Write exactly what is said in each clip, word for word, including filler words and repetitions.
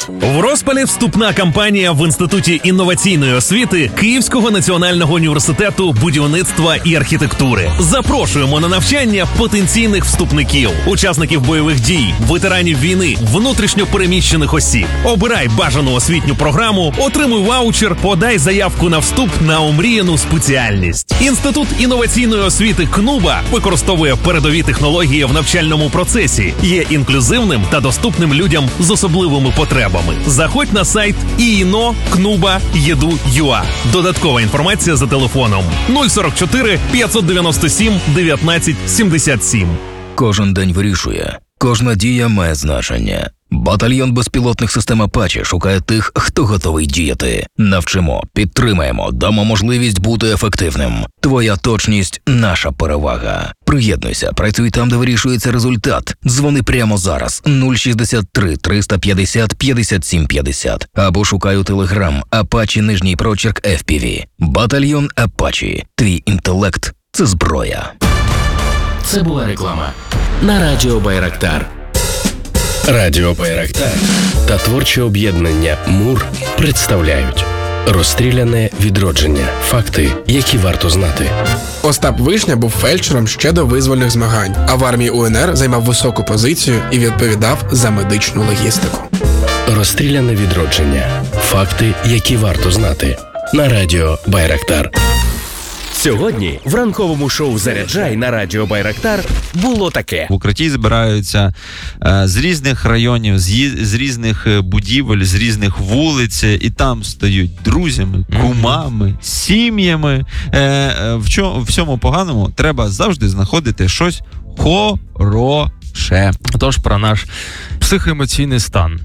В розпалі вступна кампанія в Інституті інноваційної освіти Київського національного університету будівництва і архітектури. Запрошуємо на навчання потенційних вступників, учасників бойових дій, ветеранів війни, внутрішньо переміщених осіб. Обирай бажану освітню програму, отримуй ваучер, подай заявку на вступ на омріяну спеціальність. Інститут інноваційної освіти КНУБА використовує передові технології в навчальному процесі, є інклюзивним та доступним людям з особливими потребами. Заходь на сайт і ен о кнуба точка і ді ю точка ю а. Додаткова інформація за телефоном нуль сорок чотири п'ятсот дев'яносто сім дев'ятнадцять сімдесят сім. Кожен день вирішує. Кожна дія має значення. Батальйон безпілотних систем «Апачі» шукає тих, хто готовий діяти. Навчимо, підтримаємо, дамо можливість бути ефективним. Твоя точність – наша перевага. Приєднуйся, працюй там, де вирішується результат. Дзвони прямо зараз нуль шістдесят три триста п'ятдесят п'ятдесят сім п'ятдесят або шукай у Телеграм «Апачі» нижній прочерк еф пі ві. Батальйон «Апачі». Твій інтелект – це зброя. Це була реклама на Радіо Байрактар. Радіо Байрактар та творче об'єднання «Мур» представляють «Розстріляне відродження. Факти, які варто знати». Остап Вишня був фельдшером ще до визвольних змагань, а в армії у ен ер займав високу позицію і відповідав за медичну логістику. «Розстріляне відродження. Факти, які варто знати». На Радіо Байрактар. Сьогодні в ранковому шоу «Заряджай» на Радіо Байрактар було таке. В укритті збираються е, з різних районів, з, з різних будівель, з різних вулиць, і там стають друзями, кумами, сім'ями. Е, е, в, чому, в цьому поганому треба завжди знаходити щось хороше. Тож про наш психоемоційний стан.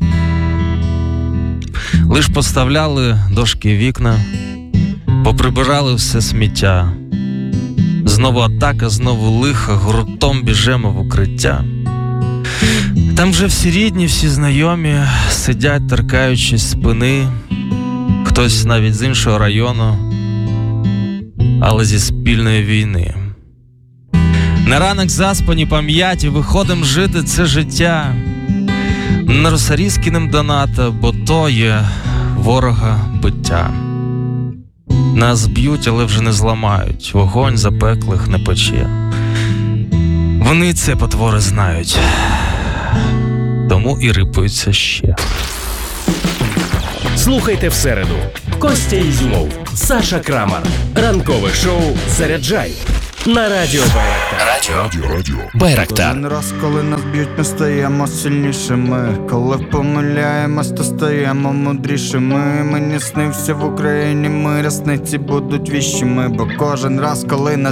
Лиш поставляли дошки вікна, поприбирали все сміття. Знову атака, знову лихо, гуртом біжемо в укриття. Там вже всі рідні, всі знайомі сидять, торкаючись спини. Хтось навіть з іншого району, але зі спільної війни. На ранок заспані пам'яті виходим жити це життя. На Росарізькіним доната, бо то є ворога биття. Нас б'ють, але вже не зламають, вогонь запеклих не пече. Вони це потвори знають, тому і рипаються ще. Слухайте в середу. Костя Ізюмов, Саша Крамар. Ранкове шоу «Заряджай» на Радіо Байрактар. Радіо, радіо. Байрактар. Кожен раз, коли нас б'ють, ми стаємо сильнішими. Коли помиляємось, то стаємо мудрішими. Мені снився в Україні, ми рясниці будуть віщими. Бо кожен раз, коли нас